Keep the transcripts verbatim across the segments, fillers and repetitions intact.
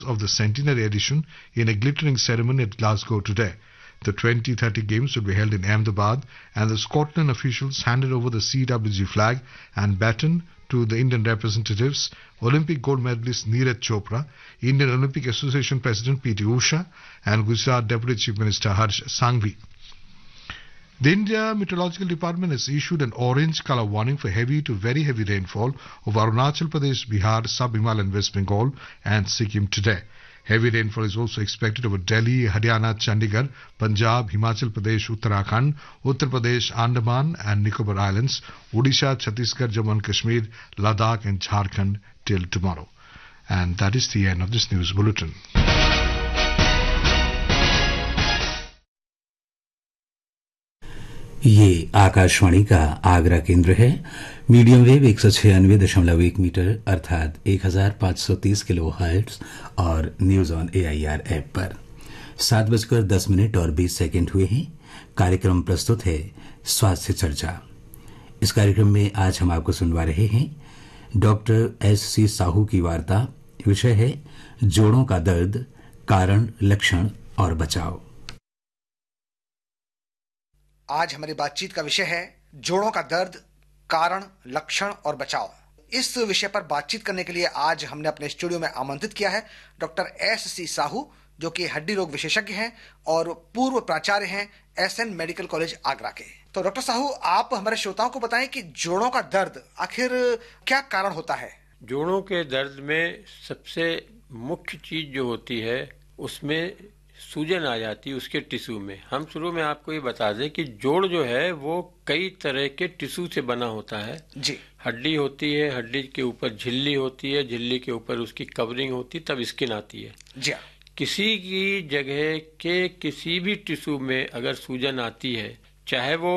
of the centenary edition in a glittering ceremony at Glasgow today. The twenty thirty games will be held in Ahmedabad, and the Scotland officials handed over the C W G flag and baton to the Indian representatives, Olympic gold medalist Neeraj Chopra, Indian Olympic Association President P T Usha, and Gujarat Deputy Chief Minister Harsh Sanghvi. The India Meteorological Department has issued an orange color warning for heavy to very heavy rainfall over Arunachal Pradesh, Bihar, Sub-Himalayan West Bengal and Sikkim today. Heavy rainfall is also expected over Delhi, Haryana, Chandigarh, Punjab, Himachal Pradesh, Uttarakhand, Uttar Pradesh, Andaman and Nicobar Islands, Odisha, Chhattisgarh, Jammu and Kashmir, Ladakh and Jharkhand till tomorrow. And that is the end of this news bulletin. ये आकाशवाणी का आगरा केंद्र है। Medium wave एक सौ छियानवे दशमलव एक metre अर्थात एक हजार पांच सौ तीस किलो हर्ट्ज और news on A I R app पर सात बजकर दस मिनट और बीस सेकेंड हुए हैं। कार्यक्रम प्रस्तुत है स्वास्थ्य चर्चा। इस कार्यक्रम में आज हम आपको सुनवा रहे हैं डॉक्टर एस सी साहू की वार्ता। विषय है जोड़ों का दर्द, कारण, लक्षण और बचाव। आज हमारी बातचीत का विषय है जोड़ों का दर्द, कारण, लक्षण और बचाव। इस विषय पर बातचीत करने के लिए आज हमने अपने स्टूडियो में आमंत्रित किया है डॉक्टर एस सी साहू, जो कि हड्डी रोग विशेषज्ञ हैं और पूर्व प्राचार्य हैं S N medical college Agra के। तो डॉक्टर साहू, आप हमारे श्रोताओं को बताएं कि जोड़ों का दर्द आखिर क्या कारण होता है? जोड़ों के दर्द में सबसे मुख्य चीज जो होती है उसमें सूजन आ जाती है उसके टिश्यू में। हम शुरू में आपको ये बता दें कि जोड़ जो है वो कई तरह के टिश्यू से बना होता है जी। हड्डी होती है, हड्डी के ऊपर झिल्ली होती है, झिल्ली के ऊपर उसकी कवरिंग होती है, तब स्किन आती है जी। किसी की जगह के किसी भी टिश्यू में अगर सूजन आती है, चाहे वो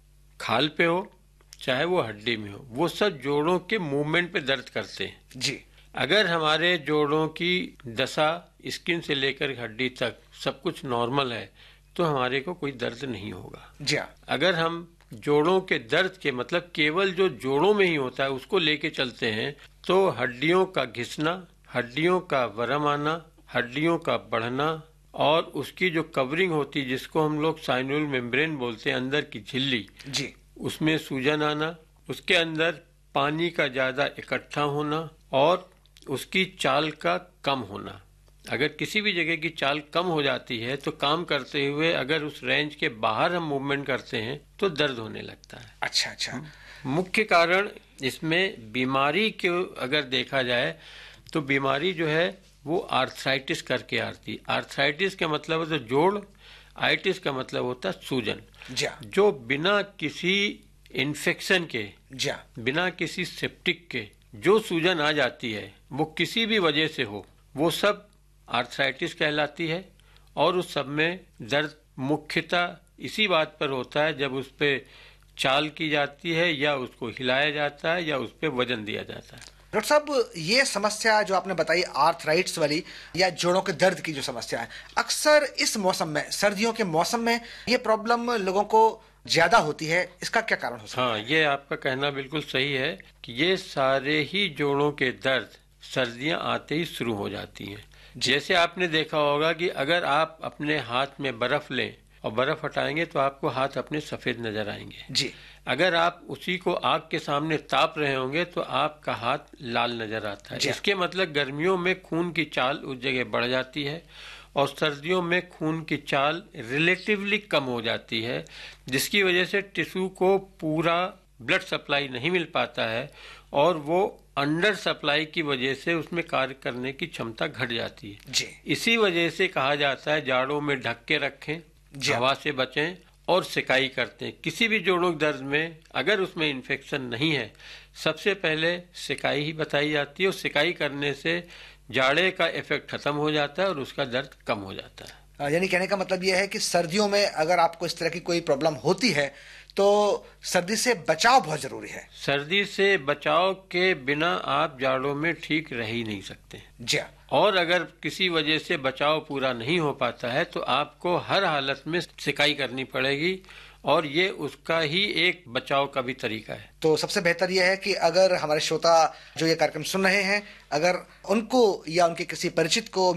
खाल पे हो चाहे वो हड्डी में हो, वो सब जोड़ों के मूवमेंट पे दर्द करते हैं जी। अगर हमारे जोड़ों की दशा स्किन से लेकर हड्डी तक सब कुछ नॉर्मल है तो हमारे को कोई दर्द नहीं होगा जी। अगर हम जोड़ों के दर्द के मतलब केवल जो जोड़ों में ही होता है उसको लेके चलते हैं तो हड्डियों का घिसना, हड्डियों का वरम आना, हड्डियों का बढ़ना और उसकी जो कवरिंग होती है जिसको हम लोग साइनोवियल मेम्ब्रेन बोलते हैं, अंदर की झिल्ली जी, उसमें सूजन आना, उसके अंदर पानी का ज्यादा इकट्ठा होना और उसकी चाल का कम होना। अगर किसी भी जगह की चाल कम हो जाती है तो काम करते हुए अगर उस रेंज के बाहर हम मूवमेंट करते हैं तो दर्द होने लगता है। अच्छा अच्छा। मुख्य कारण इसमें बीमारी के अगर देखा जाए तो बीमारी जो है वो आर्थराइटिस करके आती है। आर्थराइटिस का मतलब है तो जोड़, आइटिस का मतलब होता है सूजन, जो बिना किसी इन्फेक्शन के, बिना किसी सेप्टिक के जो सूजन आ जाती है वो किसी भी वजह से हो, वो सब आर्थराइटिस कहलाती है। और उस सब में दर्द मुख्यतः इसी बात पर होता है जब उस पे चाल की जाती है या उसको हिलाया जाता है या उस पे वजन दिया जाता है। डॉक्टर साहब, ये समस्या जो आपने बताई आर्थराइटिस वाली या जोड़ों के दर्द की जो समस्या है, अक्सर इस मौसम में, सर्दियों के मौसम में ये प्रॉब्लम लोगों को ज्यादा होती है, इसका क्या कारण हो सकता हाँ, है? ये आपका कहना बिल्कुल सही है कि ये सारे ही जोड़ों के दर्द सर्दियां आते ही शुरू हो जाती हैं। जैसे आपने देखा होगा कि अगर आप अपने हाथ में बर्फ लें और बर्फ हटाएंगे तो आपको हाथ अपने सफेद नजर आएंगे जी। अगर आप उसी को आग के सामने ताप रहे होंगे तो आपका हाथ लाल नजर आता है। इसके मतलब गर्मियों में खून की चाल उस जगह बढ़ जाती है और सर्दियों में खून की चाल रिलेटिवली कम हो जाती है, जिसकी वजह से टिश्यू को पूरा ब्लड सप्लाई नहीं मिल पाता है और वो अंडर सप्लाई की वजह से उसमें कार्य करने की क्षमता घट जाती है जी। इसी वजह से कहा जाता है जाड़ों में ढक के रखें, हवा से बचें और सिकाई करते हैं। किसी भी जोड़ों के दर्द में अगर उसमें इन्फेक्शन नहीं है, सबसे पहले सिकाई ही बताई जाती है और सिकाई करने से जाड़े का इफेक्ट खत्म हो जाता है और उसका दर्द कम हो जाता है। यानी कहने का मतलब यह है कि सर्दियों में अगर आपको इस तरह की कोई प्रॉब्लम होती है तो सर्दी से बचाव बहुत जरूरी है। सर्दी से बचाव के बिना आप जाड़ों में ठीक रह ही नहीं सकते जी। और अगर किसी वजह से बचाव पूरा नहीं हो पाता है तो आपको हर हालत में सिकाई करनी पड़ेगी और ये उसका ही एक बचाव का भी तरीका है। तो सबसे बेहतर यह है कि अगर हमारे श्रोता जो ये कार्यक्रम सुन रहे हैं, अगर उनको या उनके किसी परिचित को